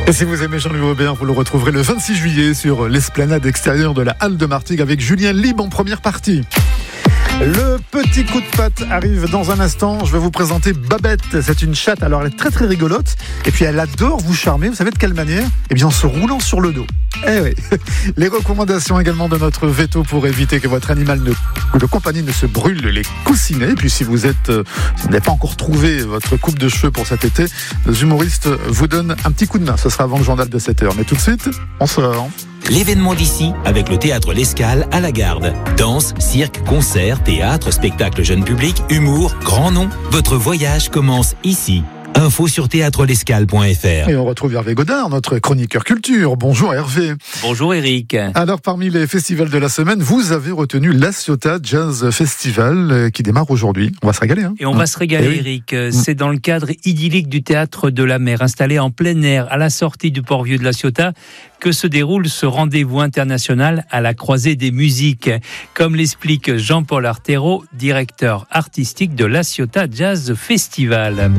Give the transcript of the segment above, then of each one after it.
Et si vous aimez Jean-Louis Aubert, vous le retrouverez le 26 juillet sur l'esplanade extérieure de la Halle de Martigues avec Julien Libre en première partie. Le petit coup de patte arrive dans un instant. Je vais vous présenter Babette. C'est une chatte. Alors, elle est très très rigolote. Et puis, elle adore vous charmer. Vous savez de quelle manière ? Eh bien, en se roulant sur le dos. Eh oui. Les recommandations également de notre veto pour éviter que votre animal de compagnie ne se brûle les coussinets. Et puis, si vous n'avez pas encore trouvé votre coupe de cheveux pour cet été, nos humoristes vous donnent un petit coup de main. Ce sera avant le journal de 7h. Mais tout de suite, on sort. L'événement d'ici avec le théâtre L'Escale à la Garde. Danse, cirque, concert, théâtre, spectacle jeune public, humour, grand nom. Votre voyage commence ici. Info sur théâtrelescale.fr. Et on retrouve Hervé Godard, notre chroniqueur culture. Bonjour Hervé. Bonjour Eric. Alors parmi les festivals de la semaine, vous avez retenu La Ciotat Jazz Festival qui démarre aujourd'hui. On va se régaler. Et on va se régaler Eric. C'est dans le cadre idyllique du Théâtre de la Mer, installé en plein air à la sortie du port vieux de La Ciotat, que se déroule ce rendez-vous international à la croisée des musiques. Comme l'explique Jean-Paul Artero, directeur artistique de La Ciotat Jazz Festival.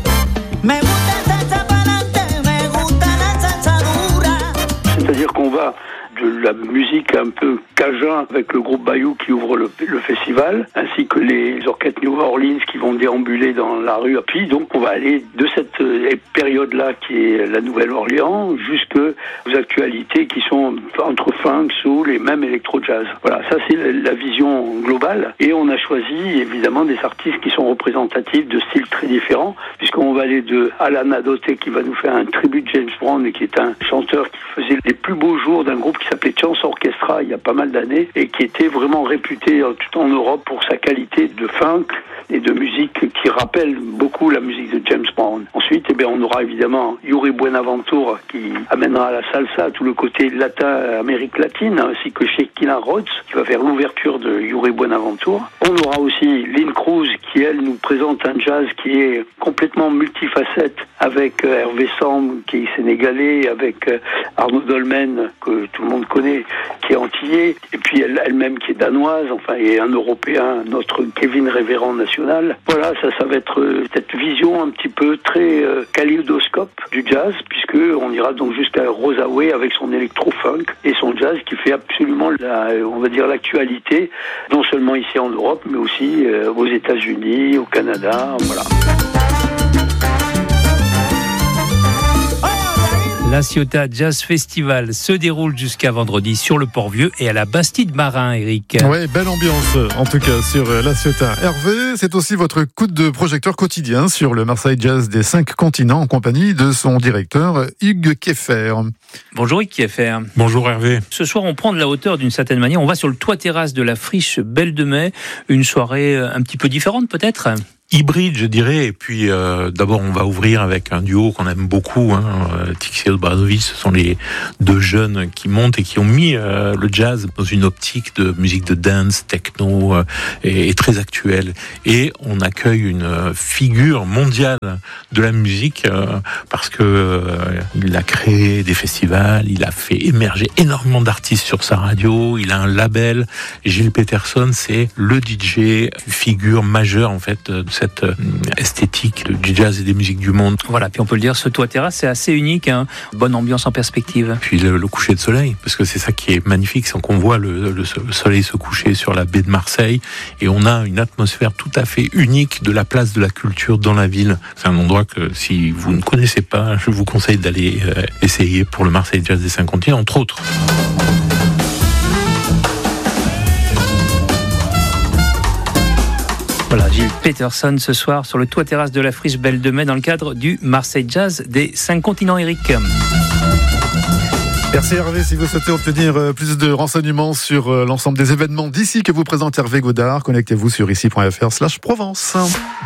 C'est-à-dire qu'on va de la musique un peu cajun avec le groupe Bayou qui ouvre le festival, ainsi que les orchestres New Orleans qui vont déambuler dans la rue. Puis donc on va aller de cette période-là qui est la Nouvelle-Orléans jusqu'aux actualités qui sont entre funk, soul et même électro-jazz. Voilà, ça c'est la vision globale. Et on a choisi évidemment des artistes qui sont représentatifs de styles très différents, puisqu'on va aller de Alan Adote qui va nous faire un tribut de James Brown et qui est un chanteur qui faisait les plus beaux jours d'un groupe qui s'appelait Chance Orchestra il y a pas mal d'années et qui était vraiment réputé tout en Europe pour sa qualité de funk et de musique qui rappelle beaucoup la musique de James Brown. Ensuite, on aura évidemment Yuri Buenaventura qui amènera la salsa, tout le côté latin, Amérique latine, ainsi que Shekinah Rhodes qui va faire l'ouverture de Yuri Buenaventura. On aura aussi Lynn Cruz qui, elle, nous présente un jazz qui est complètement multifacette avec Hervé Samb qui est sénégalais, avec Arnaud Dolmen que tout le monde connaît, qui est antillais, et puis elle-même qui est danoise, et un Européen, notre Kevin Révérend national. Voilà, ça va être cette vision un petit peu très kaléidoscope du jazz, puisque on ira donc jusqu'à Rosaoué avec son électro-funk et son jazz qui fait absolument l'actualité, non seulement ici en Europe, mais aussi aux États-Unis, au Canada, voilà. La Ciotat Jazz Festival se déroule jusqu'à vendredi sur le Port-Vieux et à la Bastide Marin, Eric. Ouais, belle ambiance en tout cas sur La Ciotat. Hervé, c'est aussi votre coup de projecteur quotidien sur le Marseille Jazz des 5 continents en compagnie de son directeur Hugues Kieffer. Bonjour Hugues Kieffer. Bonjour Hervé. Ce soir, on prend de la hauteur d'une certaine manière. On va sur le toit-terrasse de la Friche Belle de Mai. Une soirée un petit peu différente peut-être ? Hybride, je dirais. Et puis, d'abord, on va ouvrir avec un duo qu'on aime beaucoup. Tixi Obradovic, ce sont les deux jeunes qui montent et qui ont mis le jazz dans une optique de musique de dance, techno et très actuelle. Et on accueille une figure mondiale de la musique parce que il a créé des festivals, il a fait émerger énormément d'artistes sur sa radio, il a un label. Gilles Peterson, c'est le DJ, figure majeure en fait de cette esthétique du jazz et des musiques du monde. Voilà, puis on peut le dire, ce toit-terrasse, c'est assez unique, bonne ambiance en perspective. Puis le coucher de soleil, parce que c'est ça qui est magnifique, c'est qu'on voit le soleil se coucher sur la baie de Marseille, et on a une atmosphère tout à fait unique de la place de la culture dans la ville. C'est un endroit que, si vous ne connaissez pas, je vous conseille d'aller essayer pour le Marseille Jazz des 5 continents, entre autres. Voilà, Gilles Peterson ce soir sur le toit-terrasse de la Friche Belle de Mai dans le cadre du Marseille Jazz des 5 continents, Eric. Merci Hervé. Si vous souhaitez obtenir plus de renseignements sur l'ensemble des événements d'ici que vous présente Hervé Godard, connectez-vous sur ici.fr/Provence.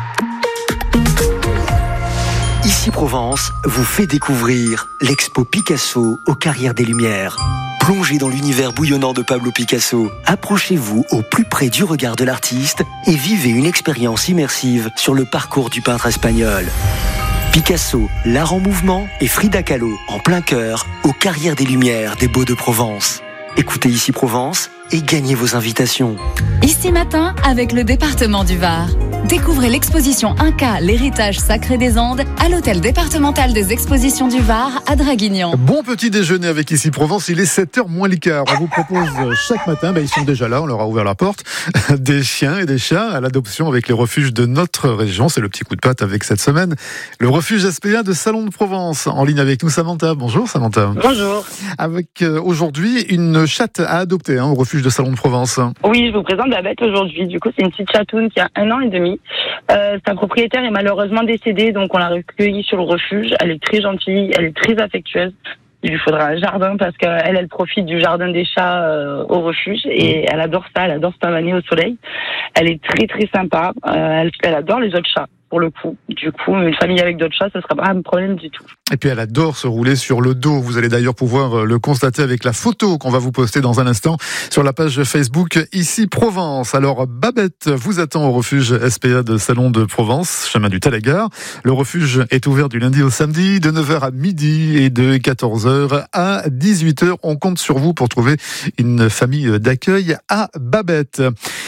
Ici Provence vous fait découvrir l'expo Picasso aux Carrières des Lumières. Plongez dans l'univers bouillonnant de Pablo Picasso. Approchez-vous au plus près du regard de l'artiste et vivez une expérience immersive sur le parcours du peintre espagnol. Picasso, l'art en mouvement et Frida Kahlo en plein cœur aux Carrières des Lumières des Baux-de-Provence. Écoutez Ici Provence et gagnez vos invitations. Ici Matin avec le département du Var. Découvrez l'exposition Inca, l'héritage sacré des Andes, à l'hôtel départemental des expositions du Var à Draguignan. Bon petit déjeuner avec Ici Provence, il est 7h moins le quart. On vous propose chaque matin, ils sont déjà là, on leur a ouvert la porte, des chiens et des chats à l'adoption avec les refuges de notre région. C'est le petit coup de patte avec cette semaine. Le refuge SPA de Salon de Provence. En ligne avec nous, Samantha. Bonjour Samantha. Bonjour. Avec aujourd'hui une chatte à adopter au refuge de Salon de Provence. Oui, je vous présente Babette aujourd'hui. Du coup, c'est une petite chatoune qui a 1 an et demi. Sa propriétaire est malheureusement décédée, donc on l'a recueillie sur le refuge. Elle est très gentille, elle est très affectueuse. Il lui faudra un jardin parce qu'elle profite du jardin des chats au refuge et elle adore ça, elle adore se pavaner au soleil. Elle est très très sympa, elle adore les autres chats. Pour le coup. Du coup, une famille avec d'autres chats, ce ne sera pas un problème du tout. Et puis elle adore se rouler sur le dos. Vous allez d'ailleurs pouvoir le constater avec la photo qu'on va vous poster dans un instant sur la page Facebook Ici Provence. Alors Babette vous attend au refuge SPA de Salon de Provence, chemin du Talagard. Le refuge est ouvert du lundi au samedi de 9h à midi et de 14h à 18h. On compte sur vous pour trouver une famille d'accueil à Babette.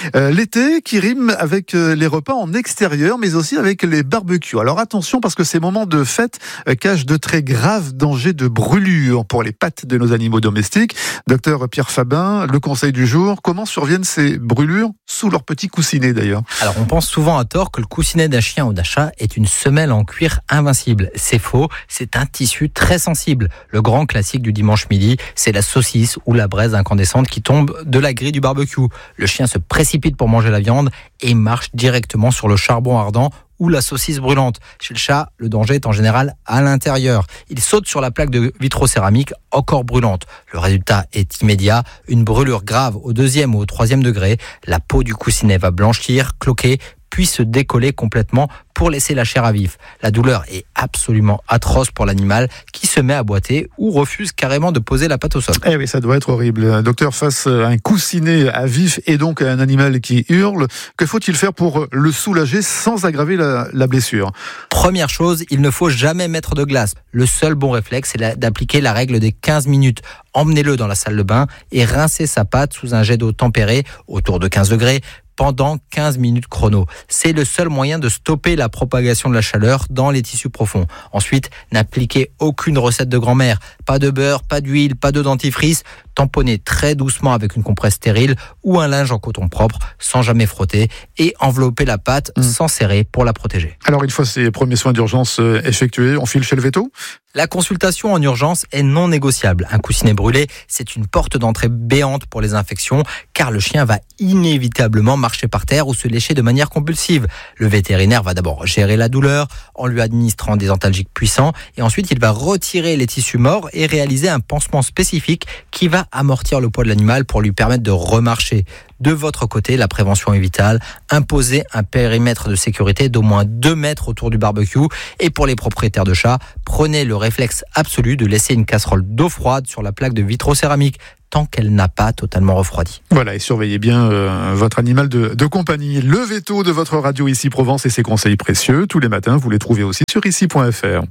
L'été qui rime avec les repas en extérieur, mais aussi avec les barbecues. Alors attention parce que ces moments de fête cachent de très graves dangers de brûlure pour les pattes de nos animaux domestiques. Docteur Pierre Fabin, le conseil du jour, comment surviennent ces brûlures sous leur petit coussinet d'ailleurs? Alors on pense souvent à tort que le coussinet d'un chien ou d'un chat est une semelle en cuir invincible. C'est faux, c'est un tissu très sensible. Le grand classique du dimanche midi, c'est la saucisse ou la braise incandescente qui tombe de la grille du barbecue. Le chien se précipite pour manger la viande et marche directement sur le charbon ardent ou la saucisse brûlante. Chez le chat, le danger est en général à l'intérieur. Il saute sur la plaque de vitrocéramique encore brûlante. Le résultat est immédiat, une brûlure grave au 2e ou au 3e degré. La peau du coussinet va blanchir, cloquer, puis se décoller complètement pour laisser la chair à vif. La douleur est absolument atroce pour l'animal qui se met à boiter ou refuse carrément de poser la patte au sol. Eh oui, ça doit être horrible. Docteur, face à un coussinet à vif et donc à un animal qui hurle, que faut-il faire pour le soulager sans aggraver la blessure? Première chose, il ne faut jamais mettre de glace. Le seul bon réflexe, c'est d'appliquer la règle des 15 minutes. Emmenez-le dans la salle de bain et rincez sa patte sous un jet d'eau tempéré autour de 15 degrés. Pendant 15 minutes chrono. C'est le seul moyen de stopper la propagation de la chaleur dans les tissus profonds. Ensuite, n'appliquez aucune recette de grand-mère. Pas de beurre, pas d'huile, pas de dentifrice. Tamponnez très doucement avec une compresse stérile ou un linge en coton propre sans jamais frotter et enveloppez la pâte sans serrer pour la protéger. Alors une fois ces premiers soins d'urgence effectués, on file chez le véto? La consultation en urgence est non négociable. Un coussinet brûlé, c'est une porte d'entrée béante pour les infections car le chien va inévitablement marcher par terre ou se lécher de manière compulsive. Le vétérinaire va d'abord gérer la douleur en lui administrant des antalgiques puissants et ensuite il va retirer les tissus morts et réaliser un pansement spécifique qui va amortir le poids de l'animal pour lui permettre de remarcher. De votre côté, la prévention est vitale. Imposez un périmètre de sécurité d'au moins 2 mètres autour du barbecue. Et pour les propriétaires de chats, prenez le réflexe absolu de laisser une casserole d'eau froide sur la plaque de vitrocéramique tant qu'elle n'a pas totalement refroidi. Voilà, et surveillez bien votre animal de compagnie. Le veto de votre radio Ici Provence et ses conseils précieux. Tous les matins, vous les trouvez aussi sur ici.fr.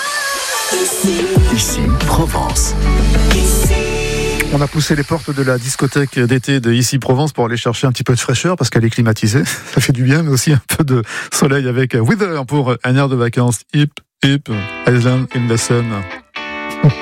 Ici Provence. On a poussé les portes de la discothèque d'été de Ici Provence pour aller chercher un petit peu de fraîcheur parce qu'elle est climatisée. Ça fait du bien, mais aussi un peu de soleil avec Wither pour un air de vacances. Hip, hip, Island in the sun.